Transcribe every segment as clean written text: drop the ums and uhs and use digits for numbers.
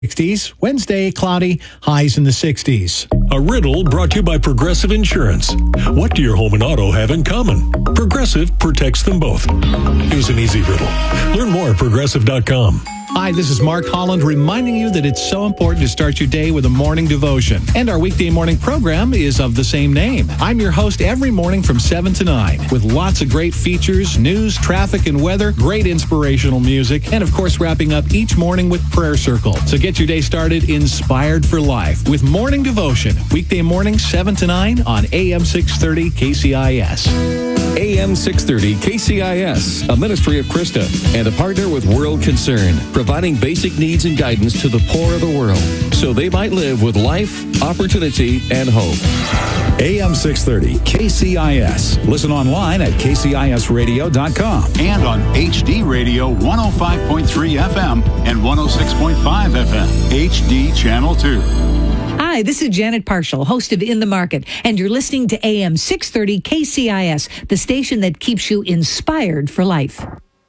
60s. Wednesday, cloudy, highs in the 60s. A riddle brought to you by Progressive Insurance. What do your home and auto have in common? Progressive protects them both. Here's an easy riddle. Learn more at Progressive.com. Hi, this is Mark Holland reminding you that it's so important to start your day with a morning devotion. And our weekday morning program is of the same name. I'm your host every morning from 7 to 9 with lots of great features, news, traffic, and weather, great inspirational music, and of course wrapping up each morning with Prayer Circle. So get your day started inspired for life with morning devotion. Weekday morning 7 to 9 on AM 630 KCIS. AM 630 KCIS, a ministry of Krista and a partner with World Concern, providing basic needs and guidance to the poor of the world so they might live with life, opportunity, and hope. AM 630 KCIS. Listen online at kcisradio.com and on HD Radio 105.3 FM and 106.5 FM, HD Channel 2. Hi, this is Janet Parshall, host of In the Market, and you're listening to AM 630 KCIS, the station that keeps you inspired for life.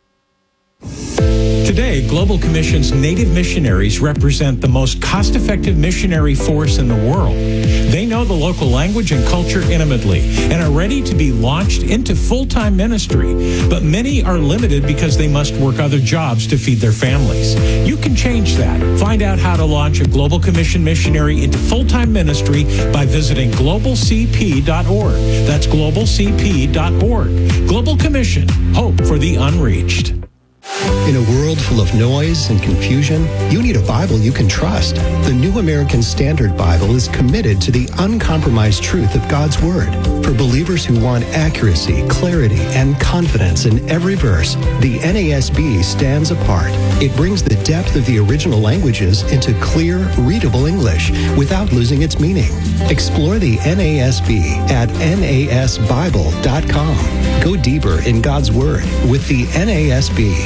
Today, Global Commission's Native missionaries represent the most cost-effective missionary force in the world. They know the local language and culture intimately and are ready to be launched into full-time ministry. But many are limited because they must work other jobs to feed their families. You can change that. Find out how to launch a Global Commission missionary into full-time ministry by visiting globalcp.org. That's globalcp.org. Global Commission, hope for the unreached. In a world full of noise and confusion, you need a Bible you can trust. The New American Standard Bible is committed to the uncompromised truth of God's Word. For believers who want accuracy, clarity, and confidence in every verse, the NASB stands apart. It brings the depth of the original languages into clear, readable English without losing its meaning. Explore the NASB at nasbible.com. Go deeper in God's Word with the NASB.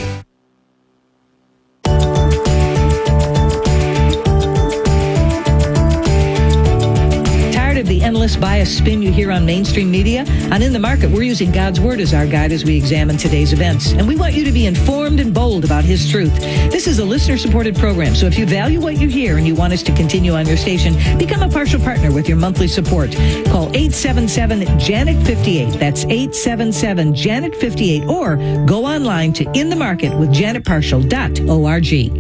The endless bias spin you hear on mainstream media? On In the Market, we're using God's Word as our guide as we examine today's events. And we want you to be informed and bold about His truth. This is a listener-supported program, so if you value what you hear and you want us to continue on your station, become a partial partner with your monthly support. Call 877-JANET-58. That's 877-JANET-58. Or go online to inthemarketwithjanetparshall.org.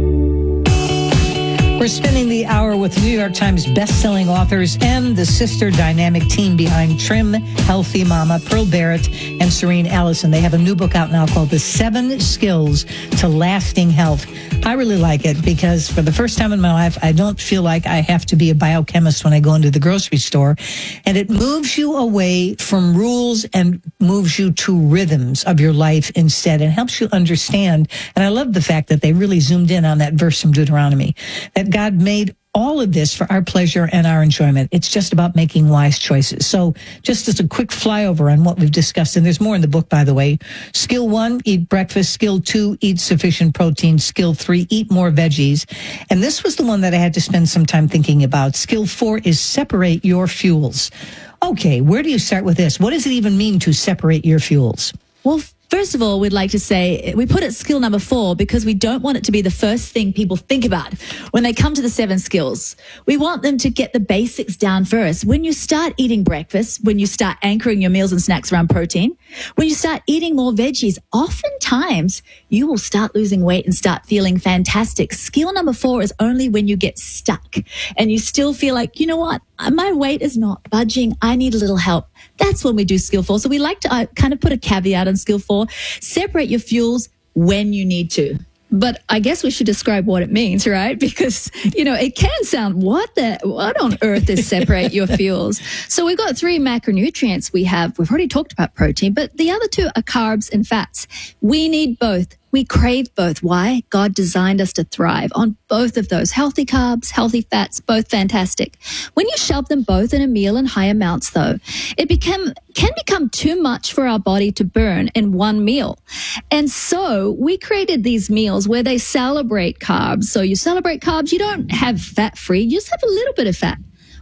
We're spending the hour with New York Times best-selling authors and the sister dynamic team behind Trim Healthy Mama, Pearl Barrett and Serene Allison. They have a new book out now called The 7 Skills to Lasting Health. I really like it because for the first time in my life, I don't feel like I have to be a biochemist when I go into the grocery store. And it moves you away from rules and moves you to rhythms of your life instead and helps you understand. And I love the fact that they really zoomed in on that verse from Deuteronomy, that God made all of this for our pleasure and our enjoyment. It's just about making wise choices. So just as a quick flyover on what we've discussed, and there's more in the book, by the way. Skill 1, eat breakfast. Skill 2, eat sufficient protein. Skill 3, eat more veggies. And this was the one that I had to spend some time thinking about. Skill 4 is separate your fuels. Okay, where do you start with this? What does it even mean to separate your fuels? Well, first of all, we'd like to say we put it skill number 4 because we don't want it to be the first thing people think about when they come to the 7 skills. We want them to get the basics down first. When you start eating breakfast, when you start anchoring your meals and snacks around protein, when you start eating more veggies, oftentimes you will start losing weight and start feeling fantastic. Skill number 4 is only when you get stuck and you still feel like, you know what, my weight is not budging. I need a little help. That's when we do skill 4. So we like to kind of put a caveat on skill 4. Separate your fuels when you need to. But I guess we should describe what it means, right? Because, you know, it can sound, what on earth is separate your fuels? So we've got 3 macronutrients we've already talked about protein, but the other 2 are carbs and fats. We need both. We crave both. Why? God designed us to thrive on both of those. Healthy carbs, healthy fats, both fantastic. When you shove them both in a meal in high amounts, though, it can become too much for our body to burn in one meal. And so we created these meals where they celebrate carbs. So you celebrate carbs, you don't have fat-free, you just have a little bit of fat.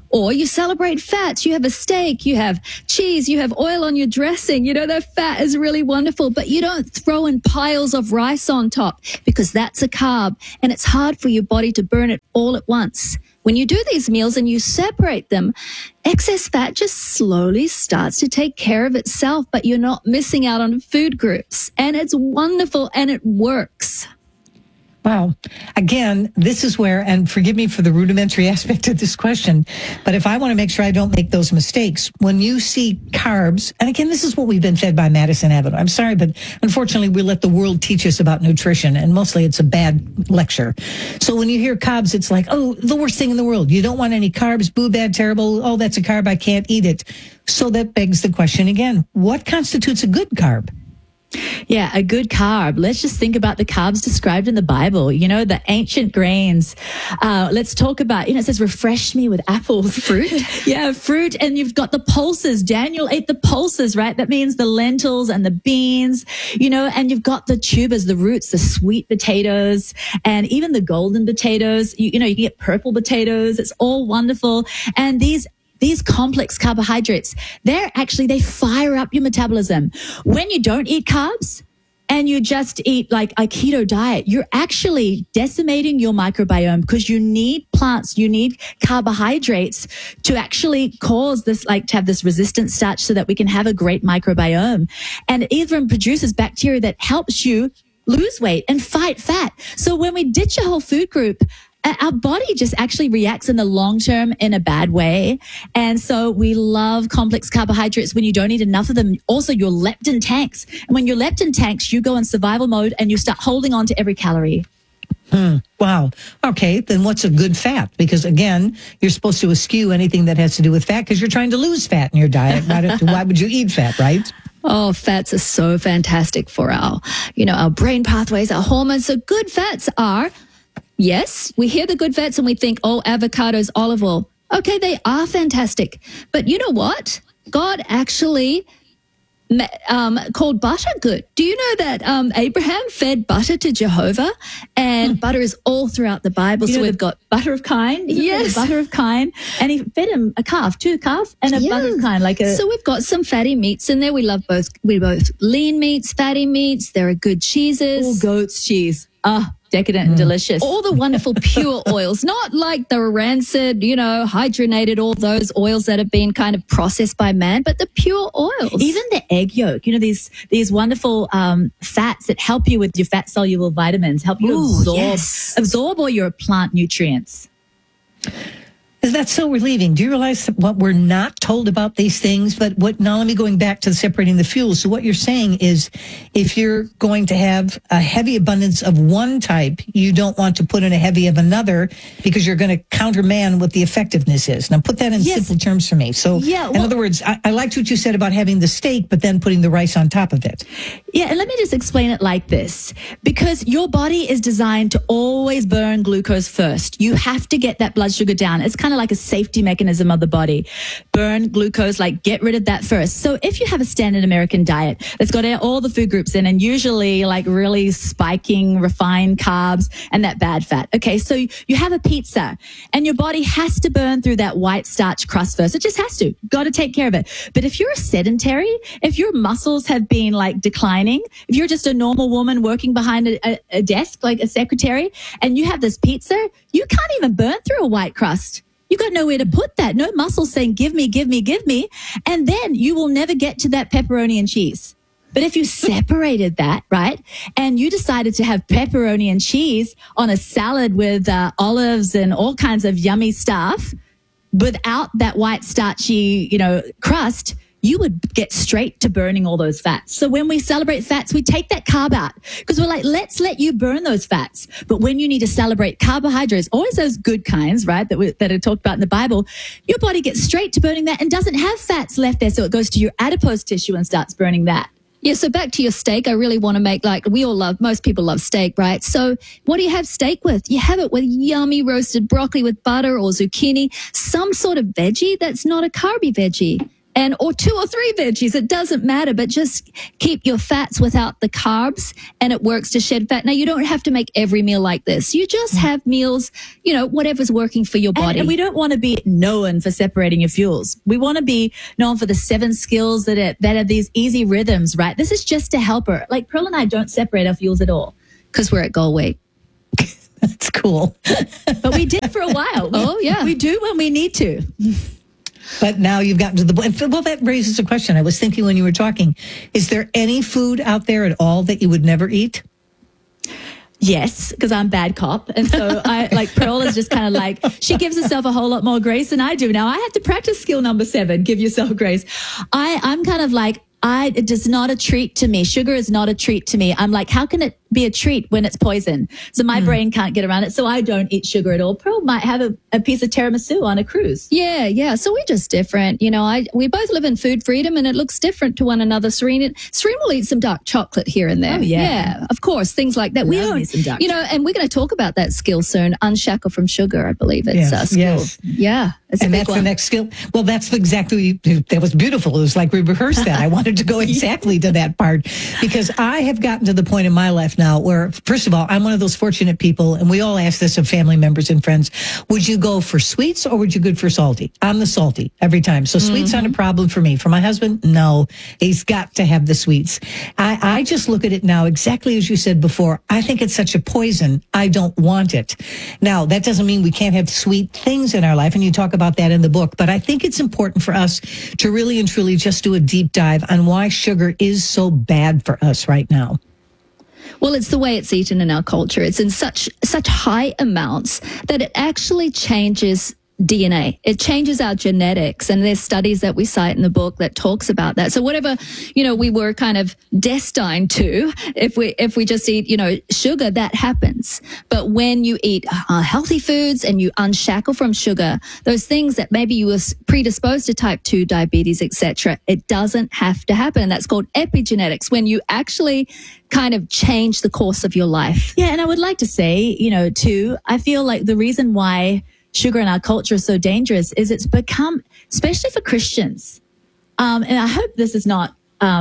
Or you celebrate fats. You have a steak, you have cheese, you have oil on your dressing. You know, that fat is really wonderful, but you don't throw in piles of rice on top because that's a carb and it's hard for your body to burn it all at once. When you do these meals and you separate them, excess fat just slowly starts to take care of itself, but you're not missing out on food groups. And it's wonderful and it works. Wow. Again, this is where, and forgive me for the rudimentary aspect of this question, but if I want to make sure I don't make those mistakes, when you see carbs, and again, this is what we've been fed by Madison Avenue. I'm sorry, but unfortunately, we let the world teach us about nutrition, and mostly it's a bad lecture. So when you hear carbs, it's like, oh, the worst thing in the world. You don't want any carbs, boo, bad, terrible. Oh, that's a carb. I can't eat it. So that begs the question again, what constitutes a good carb? Yeah, a good carb. Let's just think about the carbs described in the Bible. You know, the ancient grains. Let's talk about, it says, refresh me with apples. Fruit? Yeah, fruit. And you've got the pulses. Daniel ate the pulses, right? That means the lentils and the beans, and you've got the tubers, the roots, the sweet potatoes, and even the golden potatoes. You can get purple potatoes. It's all wonderful. And these complex carbohydrates, they fire up your metabolism. When you don't eat carbs and you just eat like a keto diet, you're actually decimating your microbiome because you need plants, you need carbohydrates to actually cause this, to have this resistant starch so that we can have a great microbiome. And it even produces bacteria that helps you lose weight and fight fat. So when we ditch a whole food group, our body just actually reacts in the long term in a bad way. And so we love complex carbohydrates when you don't eat enough of them. Also, your leptin tanks. And when your leptin tanks, you go in survival mode and you start holding on to every calorie. Wow. Okay, then what's a good fat? Because again, you're supposed to eschew anything that has to do with fat because you're trying to lose fat in your diet. Why would you eat fat, right? Oh, fats are so fantastic for our brain pathways, our hormones. So good fats are... Yes, we hear the good fats and we think, oh, avocados, olive oil. Okay, they are fantastic. But you know what? God actually called butter good. Do you know that Abraham fed butter to Jehovah? And butter is all throughout the Bible. So we've got butter of Kine. Yes. Butter of Kine. And he fed him a calf, two calf, and a butter of Kine. So we've got some fatty meats in there. We love both lean meats, fatty meats. There are good cheeses. Oh, goat's cheese. Decadent and delicious. All the wonderful pure oils, not like the rancid, hydrogenated, all those oils that have been kind of processed by man, but the pure oils. Even the egg yolk, these wonderful fats that help you with your fat soluble vitamins, help you absorb all your plant nutrients. Is that so relieving? Do you realize what we're not told about these things? But now let me going back to separating the fuels. So what you're saying is if you're going to have a heavy abundance of one type, you don't want to put in a heavy of another because you're going to countermand what the effectiveness is. Now put that in simple terms for me. So in other words, I liked what you said about having the steak, but then putting the rice on top of it. Yeah, and let me just explain it like this. Because your body is designed to always burn glucose first. You have to get that blood sugar down. It's kind of like a safety mechanism of the body. Burn glucose, get rid of that first. So if you have a standard American diet that's got all the food groups in and usually really spiking refined carbs and that bad fat. Okay, so you have a pizza and your body has to burn through that white starch crust first. It just has to. Got to take care of it. But if you're a sedentary, if your muscles have been declining, if you're just a normal woman working behind a desk like a secretary and you have this pizza, you can't even burn through a white crust. You got nowhere to put that. No muscles saying, give me, give me, give me. And then you will never get to that pepperoni and cheese. But if you separated that, right, and you decided to have pepperoni and cheese on a salad with olives and all kinds of yummy stuff without that white starchy, crust, you would get straight to burning all those fats. So when we celebrate fats, we take that carb out because we're like, let's let you burn those fats. But when you need to celebrate carbohydrates, always those good kinds, right, that are talked about in the Bible, your body gets straight to burning that and doesn't have fats left there. So it goes to your adipose tissue and starts burning that. Yeah, so back to your steak, I really want to make most people love steak, right? So what do you have steak with? You have it with yummy roasted broccoli with butter or zucchini, some sort of veggie that's not a carby veggie. or 2 or 3 veggies. It doesn't matter, but just keep your fats without the carbs, and it works to shed fat. Now, you don't have to make every meal like this. You just have meals, whatever's working for your body. And we don't want to be known for separating your fuels. We want to be known for the 7 skills that are these easy rhythms, right? This is just to help her. Like Pearl and I don't separate our fuels at all. Because we're at goal weight. That's cool. But we did for a while. Oh, yeah. We do when we need to. But now you've gotten to the point. Well, that raises a question. I was thinking when you were talking, is there any food out there at all that you would never eat? Yes, because I'm bad cop. And so Pearl is just kind of like, she gives herself a whole lot more grace than I do. Now I have to practice skill number 7, give yourself grace. I'm kind of like, it is not a treat to me. Sugar is not a treat to me. I'm like, how can it be a treat when it's poison? So my brain can't get around it. So I don't eat sugar at all. Pearl might have a piece of tiramisu on a cruise. Yeah. So we're just different. We both live in food freedom, and it looks different to one another. Serene will eat some dark chocolate here and there. Oh, yeah. Yeah, of course, things like that. Love me some dark chocolate. And we're going to talk about that skill soon. Unshackle from sugar, I believe it's a skill. Yes. Yeah. It's And a big that's one. the next skill. Well, that's that was beautiful. It was like we rehearsed that. I wanted to go exactly to that part because I have gotten to the point in my life now where, first of all, I'm one of those fortunate people, and we all ask this of family members and friends, would you go for sweets or would you go for salty? I'm the salty every time. So sweets aren't a problem for me. For my husband, no. He's got to have the sweets. I just look at it now exactly as you said before. I think it's such a poison. I don't want it. Now, that doesn't mean we can't have sweet things in our life, and you talk about that in the book, but I think it's important for us to really and truly just do a deep dive on why sugar is so bad for us right now. Well, it's the way it's eaten in our culture. It's in such high amounts that it actually changes DNA. It changes our genetics, and there's studies that we cite in the book that talks about that. So whatever, we were kind of destined to, if we just eat, sugar, that happens. But when you eat healthy foods and you unshackle from sugar, those things that maybe you were predisposed to type 2 diabetes, etc., it doesn't have to happen. That's called epigenetics, when you actually kind of change the course of your life. Yeah, and I would like to say, too, I feel like the reason why sugar in our culture is so dangerous is it's become, especially for Christians, and I hope this is not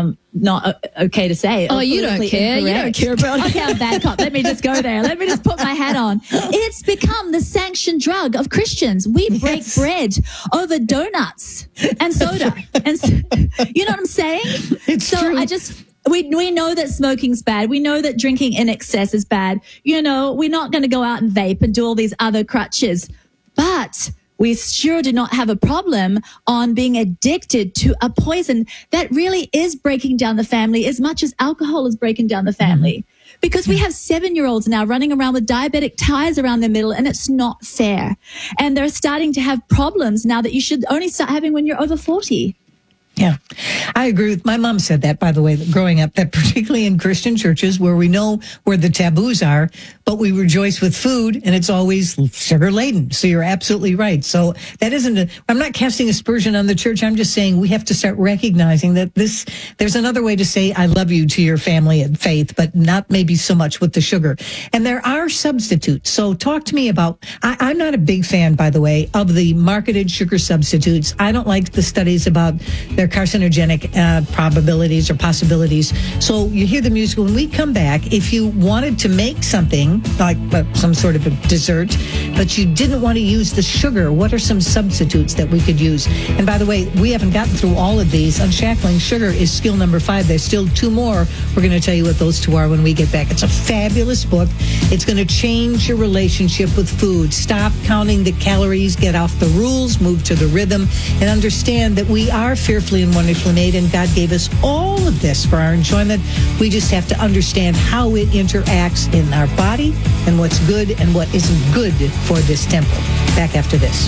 okay to say. Oh, you don't care. You don't care about it. Okay, I'm bad cop. Let me just go there. Let me just put my hat on. It's become the sanctioned drug of Christians. We break bread over donuts and soda. And you know what I'm saying? It's true. We know that smoking's bad. We know that drinking in excess is bad. We're not going to go out and vape and do all these other crutches. But we sure do not have a problem on being addicted to a poison that really is breaking down the family as much as alcohol is breaking down the family. Because we have 7-year-olds now running around with diabetic tires around their middle, and it's not fair. And they're starting to have problems now that you should only start having when you're over 40. Yeah, I agree with my mom said that, by the way, growing up, that particularly in Christian churches where we know where the taboos are, but we rejoice with food and it's always sugar laden. So you're absolutely right. So that I'm not casting aspersion on the church. I'm just saying we have to start recognizing that there's another way to say I love you to your family and faith, but not maybe so much with the sugar. And there are substitutes. So talk to me about, I'm not a big fan, by the way, of the marketed sugar substitutes. I don't like the studies about their carcinogenic probabilities or possibilities. So you hear the music. When we come back, if you wanted to make something like some sort of a dessert, but you didn't want to use the sugar, what are some substitutes that we could use? And by the way, we haven't gotten through all of these. Unshackling sugar is skill number 5. There's still 2 more. We're going to tell you what those 2 are when we get back. It's a fabulous book. It's going to change your relationship with food. Stop counting the calories, get off the rules, move to the rhythm, and understand that we are fearfully and wonderfully made, and God gave us all of this for our enjoyment. We just have to understand how it interacts in our body and what's good and what isn't good for this temple. Back after this.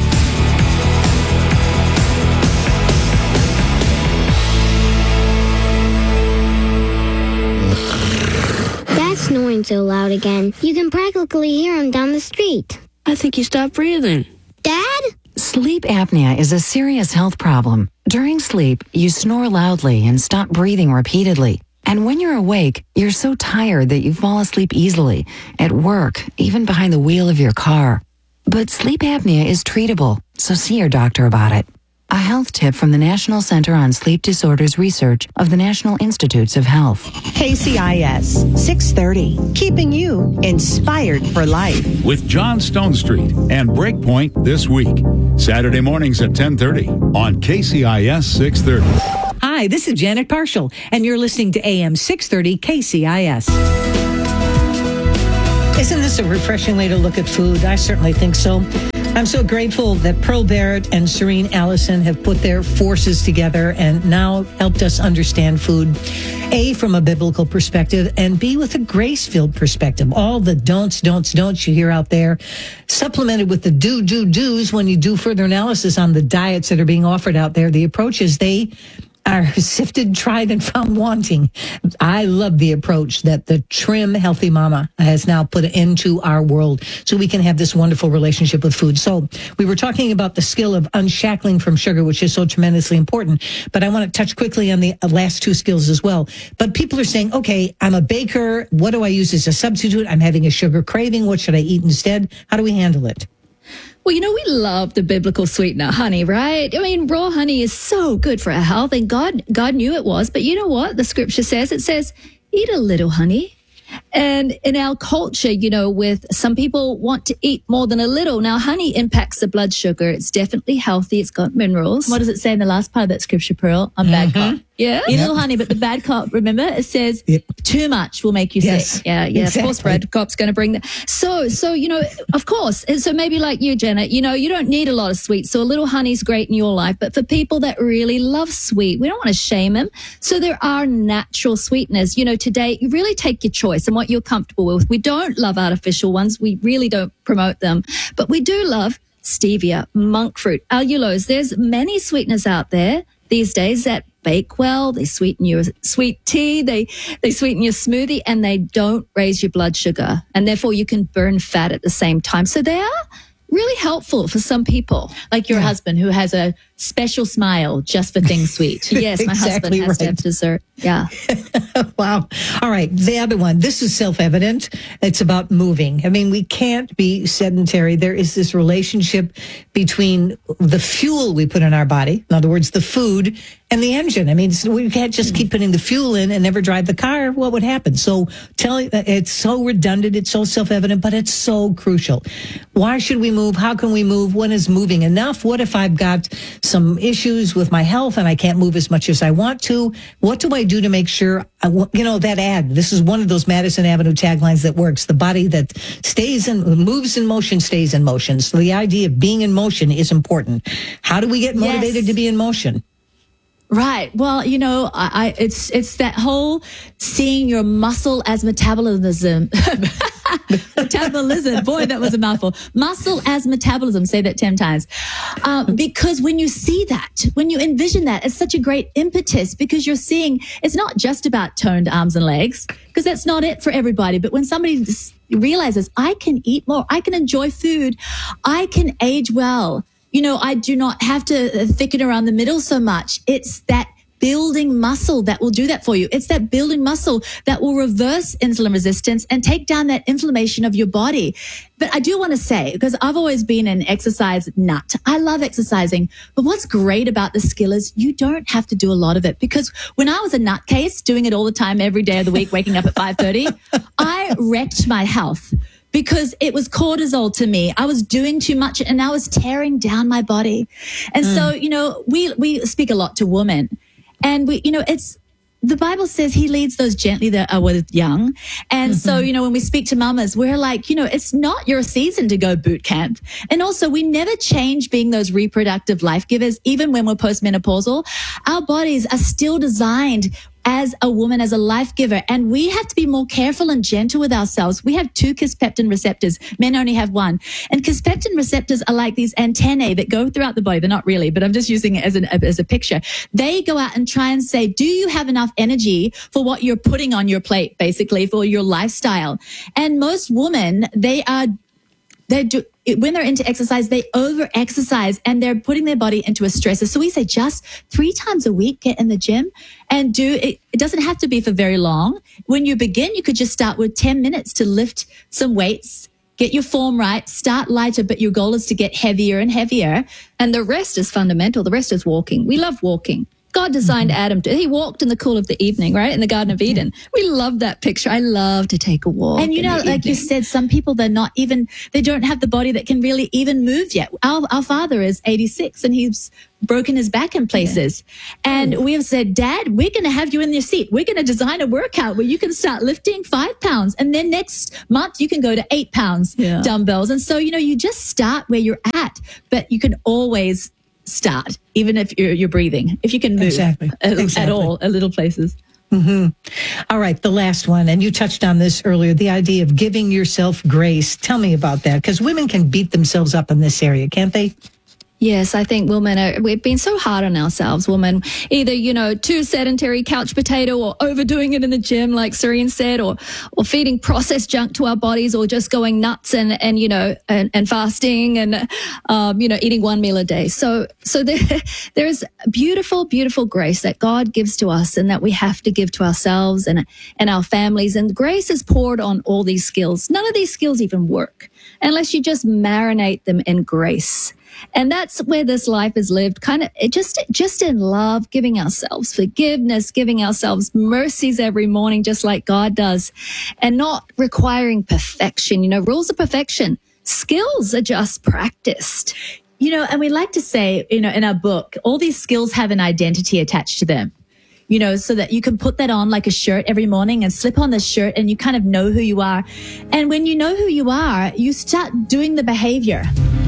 Dad's snoring so loud again. You can practically hear him down the street. I think he stopped breathing. Dad? Sleep apnea is a serious health problem. During sleep, you snore loudly and stop breathing repeatedly. And when you're awake, you're so tired that you fall asleep easily, at work, even behind the wheel of your car. But sleep apnea is treatable, so see your doctor about it. A health tip from the National Center on Sleep Disorders Research of the National Institutes of Health. KCIS 630, keeping you inspired for life. With John Stone Street and Breakpoint this week. Saturday mornings at 10:30 on KCIS 630. Hi, this is Janet Parshall, and you're listening to AM 630 KCIS. Isn't this a refreshing way to look at food? I certainly think so. I'm so grateful that Pearl Barrett and Serene Allison have put their forces together and now helped us understand food, A, from a biblical perspective, and B, with a grace-filled perspective. All the don'ts you hear out there, supplemented with the do's when you do further analysis on the diets that are being offered out there. The approach is they are sifted, tried, and found wanting. I love the approach that the Trim Healthy Mama has now put into our world so we can have this wonderful relationship with food. So we were talking about the skill of unshackling from sugar, which is so tremendously important. But I want to touch quickly on the last two skills as well. But people are saying, okay, I'm a baker. What do I use as a substitute? I'm having a sugar craving. What should I eat instead? How do we handle it? Well, we love the biblical sweetener, honey, right? I mean, raw honey is so good for our health, and God knew it was. But you know what? The scripture says, it says, eat a little honey. And in our culture, with some people want to eat more than a little. Now, honey impacts the blood sugar. It's definitely healthy. It's got minerals. What does it say in the last part of that scripture, Pearl? On bad cop. Yeah. Eat a little honey, but the bad cop, remember, it says too much will make you sick. Yeah. Exactly. Of course, bad cop's going to bring that. So, of course. And so maybe like you, Janet, you don't need a lot of sweet. So a little honey's great in your life. But for people that really love sweet, we don't want to shame them. So there are natural sweeteners. Today, you really take your choice and what you're comfortable with. We don't love artificial ones. We really don't promote them. But we do love stevia, monk fruit, allulose. There's many sweeteners out there these days that bake well. They sweeten your sweet tea. They sweeten your smoothie, and they don't raise your blood sugar. And therefore, you can burn fat at the same time. So they are really helpful for some people. Like your husband, who has a special smile just for things sweet. Yes, my husband has to have dessert. Yeah. Wow. All right. The other one, this is self-evident. It's about moving. I mean, we can't be sedentary. There is this relationship between the fuel we put in our body, in other words, the food, and the engine. I mean, we can't just keep putting the fuel in and never drive the car. What would happen? So it's so redundant. It's so self-evident, but it's so crucial. Why should we move? How can we move? When is moving enough? What if I've got some issues with my health and I can't move as much as I want to? What do I do to make sure, that ad, this is one of those Madison Avenue taglines that works. The body that moves in motion stays in motion. So the idea of being in motion is important. How do we get motivated to be in motion? Right. Well, it's that whole seeing your muscle as metabolism. Metabolism. Boy, that was a mouthful. Muscle as metabolism. Say that 10 times. Because when you see that, when you envision that, it's such a great impetus because you're seeing it's not just about toned arms and legs, because that's not it for everybody. But when somebody realizes I can eat more, I can enjoy food, I can age well. I do not have to thicken around the middle so much. It's that building muscle that will do that for you. It's that building muscle that will reverse insulin resistance and take down that inflammation of your body. But I do want to say, because I've always been an exercise nut. I love exercising. But what's great about the skill is you don't have to do a lot of it. Because when I was a nutcase, doing it all the time, every day of the week, waking up at 5:30, I wrecked my health. Because it was cortisol to me. I was doing too much and I was tearing down my body. And so, we speak a lot to women. And it's the Bible says he leads those gently that are with young. And so, when we speak to mamas, we're like, it's not your season to go boot camp. And also we never change being those reproductive life givers, even when we're postmenopausal. Our bodies are still designed as a woman, as a life giver. And we have to be more careful and gentle with ourselves. We have 2 kisspeptin receptors. Men only have 1. And kisspeptin receptors are like these antennae that go throughout the body. They're not really, but I'm just using it as a picture. They go out and try and say, do you have enough energy for what you're putting on your plate, basically, for your lifestyle? And most women, when they're into exercise, they over-exercise and they're putting their body into a stressor. So we say just 3 times a week, get in the gym and do it. It doesn't have to be for very long. When you begin, you could just start with 10 minutes to lift some weights, get your form right, start lighter, but your goal is to get heavier and heavier. And the rest is fundamental. The rest is walking. We love walking. God designed Adam he walked in the cool of the evening, right? In the Garden of Eden. We love that picture. I love to take a walk. And like you said, some people, they don't have the body that can really even move yet. Our father is 86 and he's broken his back in places. Yeah. And we have said, Dad, we're going to have you in your seat. We're going to design a workout where you can start lifting 5 pounds. And then next month you can go to 8 pounds dumbbells. And so, you just start where you're at, but you can always start, even if you're breathing, if you can move at all, at little places. Mm-hmm. All right, the last one, and you touched on this earlier, the idea of giving yourself grace. Tell me about that, because women can beat themselves up in this area, can't they? Yes, I think we've been so hard on ourselves, women, either, too sedentary, couch potato, or overdoing it in the gym, like Serene said, or feeding processed junk to our bodies, or just going nuts and fasting and, eating one meal a day. So there is beautiful, beautiful grace that God gives to us and that we have to give to ourselves and our families. And grace is poured on all these skills. None of these skills even work unless you just marinate them in grace. And that's where this life is lived, kind of just in love, giving ourselves forgiveness, giving ourselves mercies every morning, just like God does, and not requiring perfection. Rules of perfection. Skills are just practiced. And we like to say, in our book, all these skills have an identity attached to them. So that you can put that on like a shirt every morning and slip on the shirt and you kind of know who you are. And when you know who you are, you start doing the behavior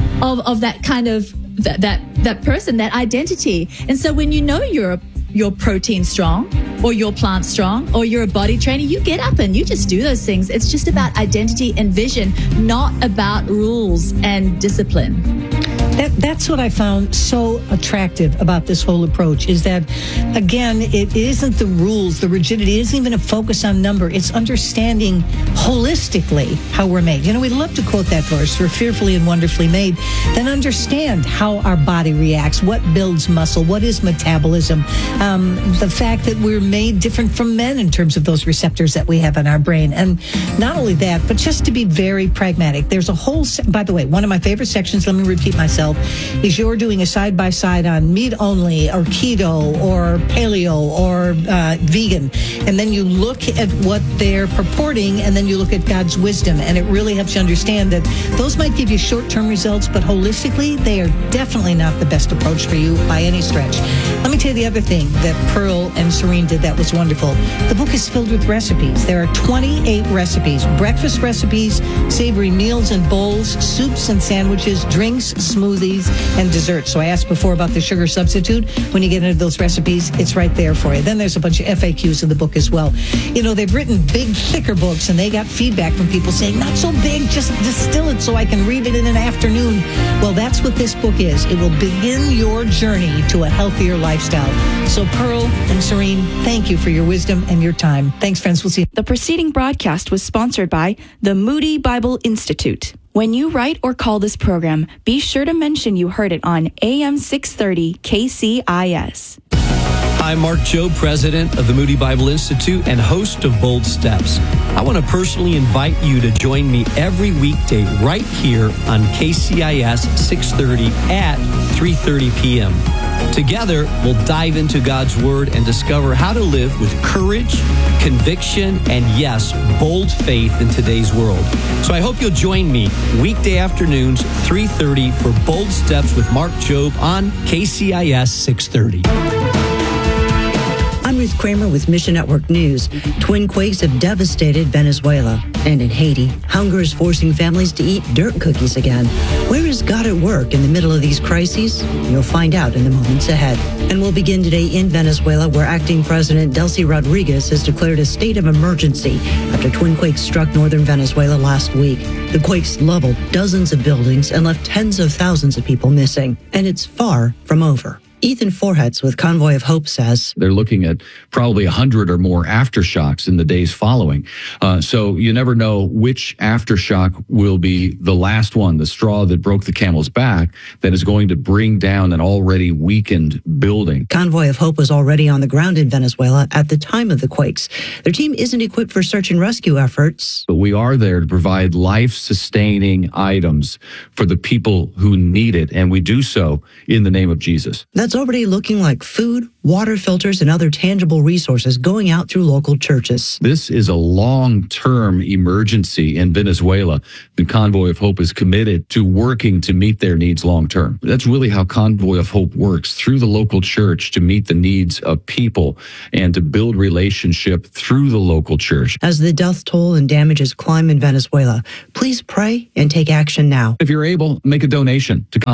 of that kind of, that person, that identity. And so when you know you're protein strong or you're plant strong or you're a body trainer, you get up and you just do those things. It's just about identity and vision, not about rules and discipline. That's what I found so attractive about this whole approach is that, again, it isn't the rules, the rigidity, it isn't even a focus on number. It's understanding holistically how we're made. We love to quote that verse, we're fearfully and wonderfully made. Then understand how our body reacts, what builds muscle, what is metabolism, the fact that we're made different from men in terms of those receptors that we have in our brain. And not only that, but just to be very pragmatic. There's a whole, by the way, one of my favorite sections, let me repeat myself, is you're doing a side-by-side on meat only or keto or paleo or vegan. And then you look at what they're purporting and then you look at God's wisdom. And it really helps you understand that those might give you short-term results, but holistically, they are definitely not the best approach for you by any stretch. Let me tell you the other thing that Pearl and Serene did that was wonderful. The book is filled with recipes. There are 28 recipes, breakfast recipes, savory meals and bowls, soups and sandwiches, drinks, smoothies, and desserts. So I asked before about the sugar substitute. When you get into those recipes, it's right there for you. Then there's a bunch of FAQs in the book as well. They've written big, thicker books, and they got feedback from people saying, not so big, just distill it so I can read it in an afternoon. Well, that's what this book is. It will begin your journey to a healthier lifestyle. So Pearl and Serene, thank you for your wisdom and your time. Thanks, friends. We'll see you. The preceding broadcast was sponsored by the Moody Bible Institute. When you write or call this program, be sure to mention you heard it on AM 630 KCIS. I'm Mark Jobe, president of the Moody Bible Institute and host of Bold Steps. I want to personally invite you to join me every weekday right here on KCIS 630 at 3:30 p.m. Together, we'll dive into God's Word and discover how to live with courage, conviction, and yes, bold faith in today's world. So I hope you'll join me weekday afternoons, 3:30 for Bold Steps with Mark Jobe on KCIS 630. I'm Ruth Kramer with Mission Network News. Twin quakes have devastated Venezuela. And in Haiti, hunger is forcing families to eat dirt cookies again. Where is God at work in the middle of these crises? You'll find out in the moments ahead. And we'll begin today in Venezuela, where acting President Delcy Rodriguez has declared a state of emergency after twin quakes struck northern Venezuela last week. The quakes leveled dozens of buildings and left tens of thousands of people missing. And it's far from over. Ethan Forhetz with Convoy of Hope says, they're looking at probably 100 or more aftershocks in the days following. So you never know which aftershock will be the last one, the straw that broke the camel's back, that is going to bring down an already weakened building. Convoy of Hope was already on the ground in Venezuela at the time of the quakes. Their team isn't equipped for search and rescue efforts. But we are there to provide life-sustaining items for the people who need it, and we do so in the name of Jesus. That's already looking like food, water filters, and other tangible resources going out through local churches. This is a long-term emergency in Venezuela. The Convoy of Hope is committed to working to meet their needs long-term. That's really how Convoy of Hope works, through the local church to meet the needs of people and to build relationship through the local church. As the death toll and damages climb in Venezuela, please pray and take action now. If you're able, make a donation to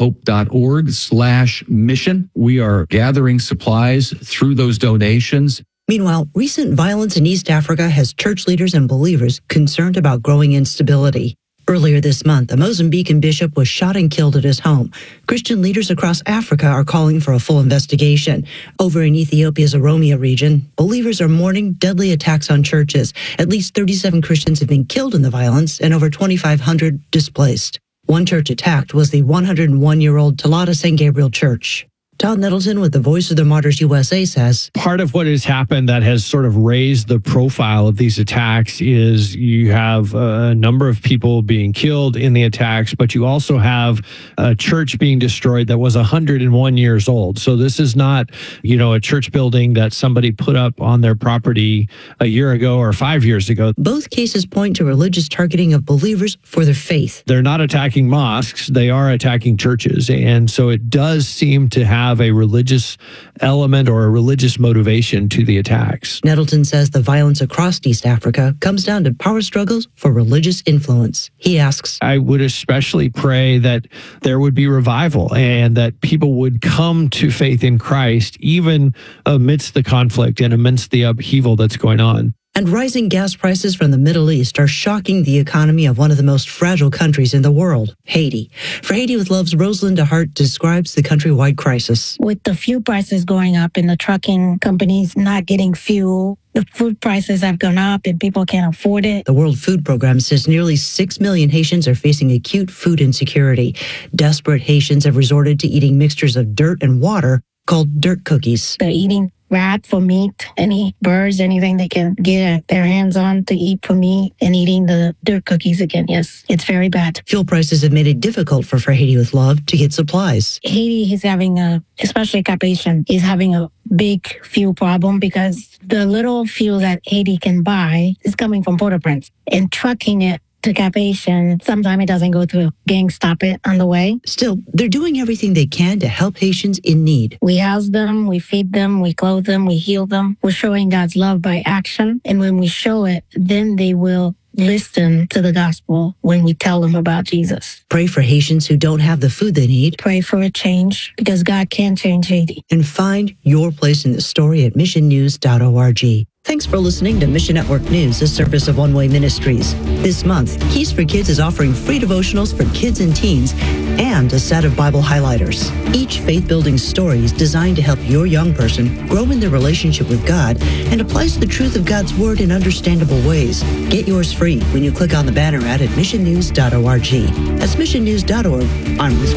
convoyofhope.org/mission. We are gathering supplies through those donations. Meanwhile, recent violence in East Africa has church leaders and believers concerned about growing instability. Earlier this month, a Mozambican bishop was shot and killed at his home. Christian leaders across Africa are calling for a full investigation. Over in Ethiopia's Oromia region, believers are mourning deadly attacks on churches. At least 37 Christians have been killed in the violence and over 2,500 displaced. One church attacked was the 101-year-old Talata St. Gabriel Church. Todd Nettleton with the Voice of the Martyrs USA says, part of what has happened that has sort of raised the profile of these attacks is you have a number of people being killed in the attacks, but you also have a church being destroyed that was 101 years old. So this is not, a church building that somebody put up on their property a year ago or 5 years ago. Both cases point to religious targeting of believers for their faith. They're not attacking mosques, they are attacking churches. And so it does seem to have a religious element or a religious motivation to the attacks. Nettleton says the violence across East Africa comes down to power struggles for religious influence. He asks, I would especially pray that there would be revival and that people would come to faith in Christ, even amidst the conflict and amidst the upheaval that's going on. And rising gas prices from the Middle East are shocking the economy of one of the most fragile countries in the world, Haiti. For Haiti with Love's Rosalind DeHart describes the countrywide crisis. With the fuel prices going up and the trucking companies not getting fuel, the food prices have gone up and people can't afford it. The World Food Program says nearly 6 million Haitians are facing acute food insecurity. Desperate Haitians have resorted to eating mixtures of dirt and water called dirt cookies. They're eating rat for meat, any birds, anything they can get their hands on to eat for meat, and eating the dirt cookies again. Yes, it's very bad. Fuel prices have made it difficult for Haiti with Love to get supplies. Haiti is having especially Cap-Haïtien, is having a big fuel problem because the little fuel that Haiti can buy is coming from Port-au-Prince, and trucking it to Cap-Haïtien, sometimes it doesn't go through. Gangs stop it on the way. Still, they're doing everything they can to help Haitians in need. We house them, we feed them, we clothe them, we heal them. We're showing God's love by action. And when we show it, then they will listen to the gospel when we tell them about Jesus. Pray for Haitians who don't have the food they need. Pray for a change because God can change Haiti. And find your place in the story at missionnews.org. Thanks for listening to Mission Network News, a service of One Way Ministries. This month, Keys for Kids is offering free devotionals for kids and teens and a set of Bible highlighters. Each faith-building story is designed to help your young person grow in their relationship with God and applies the truth of God's Word in understandable ways. Get yours free when you click on the banner ad at missionnews.org. That's missionnews.org. I'm Ruth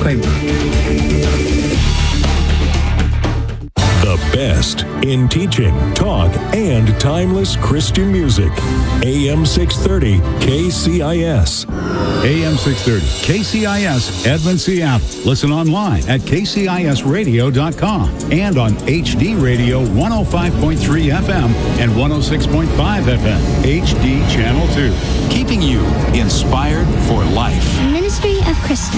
Kramer. The best in teaching, talk, and timeless Christian music. AM 630 KCIS. AM 630 KCIS, Edmond, Seattle. Listen online at kcisradio.com and on HD Radio 105.3 FM and 106.5 FM. HD Channel 2. Keeping you inspired for life. Ministry of Krista.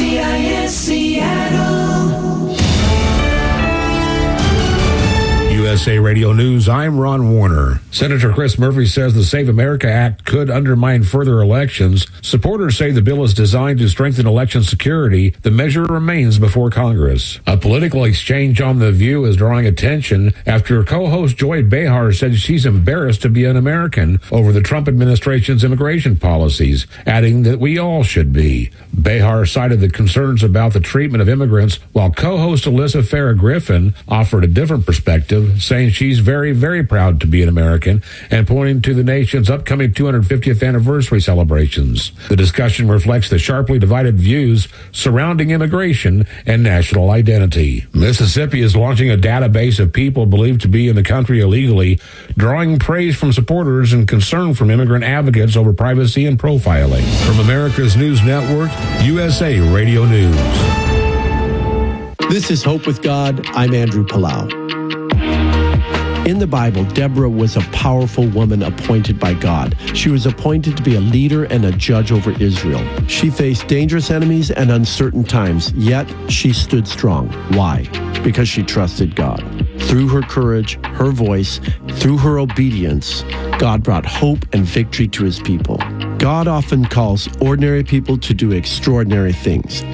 KCIS Seattle. USA Radio News, I'm Ron Warner. Senator Chris Murphy says the Save America Act could undermine further elections. Supporters say the bill is designed to strengthen election security. The measure remains before Congress. A political exchange on The View is drawing attention after co-host Joy Behar said she's embarrassed to be an American over the Trump administration's immigration policies, adding that we all should be. Behar cited the concerns about the treatment of immigrants, while co-host Alyssa Farah Griffin offered a different perspective, saying she's very, very proud to be an American and pointing to the nation's upcoming 250th anniversary celebrations. The discussion reflects the sharply divided views surrounding immigration and national identity. Mississippi is launching a database of people believed to be in the country illegally, drawing praise from supporters and concern from immigrant advocates over privacy and profiling. From America's News Network, USA Radio News. This is Hope with God. I'm Andrew Palau. In the Bible, Deborah was a powerful woman appointed by God. She was appointed to be a leader and a judge over Israel. She faced dangerous enemies and uncertain times, yet she stood strong. Why? Because she trusted God. Through her courage, her voice, through her obedience, God brought hope and victory to his people. God often calls ordinary people to do extraordinary things.